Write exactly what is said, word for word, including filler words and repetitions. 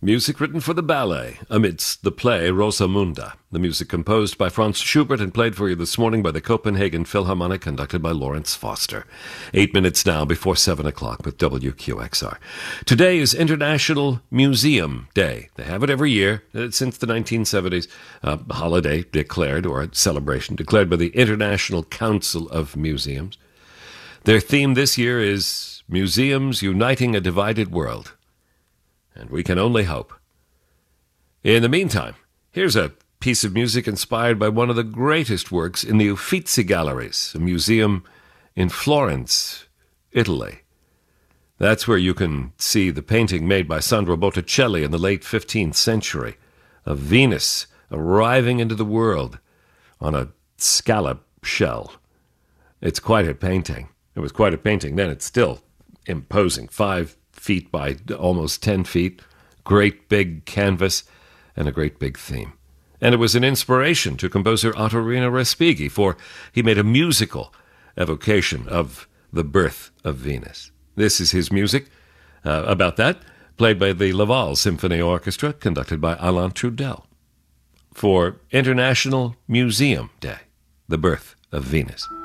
Music written for the ballet amidst the play Rosamunde. The music composed by Franz Schubert and played for you this morning by the Copenhagen Philharmonic, conducted by Lawrence Foster. Eight minutes now before seven o'clock with W Q X R. Today is International Museum Day. They have it every year uh, since the nineteen seventies. A holiday declared, or a celebration declared by the International Council of Museums. Their theme this year is Museums Uniting a Divided World. And we can only hope. In the meantime, here's a piece of music inspired by one of the greatest works in the Uffizi Galleries, a museum in Florence, Italy. That's where you can see the painting made by Sandro Botticelli in the late fifteenth century of Venus arriving into the world on a scallop shell. It's quite a painting. It was quite a painting then. It's still imposing. Five feet by almost ten feet, great big canvas, and a great big theme. And it was an inspiration to composer Ottorino Respighi, for he made a musical evocation of the birth of Venus. This is his music uh, about that, played by the Laval Symphony Orchestra, conducted by Alain Trudel, for International Museum Day, the birth of Venus.